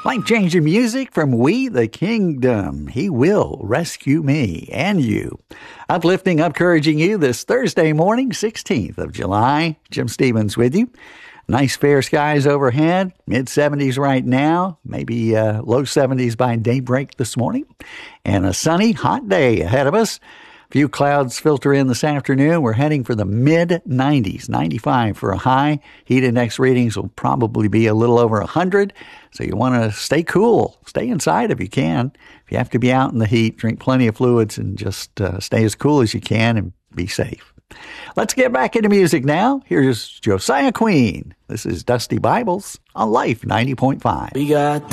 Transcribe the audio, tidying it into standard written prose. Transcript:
Life-changing music from We the Kingdom. He will rescue me and you. Uplifting, encouraging you this Thursday morning, 16th of July. Jim Stevens with you. Nice fair skies overhead, mid-70s right now, maybe low 70s by daybreak this morning, and a sunny, hot day ahead of us. A few clouds filter in this afternoon. We're heading for the mid-90s, 95 for a high. Heat index readings will probably be a little over 100, so you want to stay cool. Stay inside if you can. If you have to be out in the heat, drink plenty of fluids and just stay as cool as you can and be safe. Let's get back into music now. Here's Josiah Queen. This is Dusty Bibles on Life 90.5. We got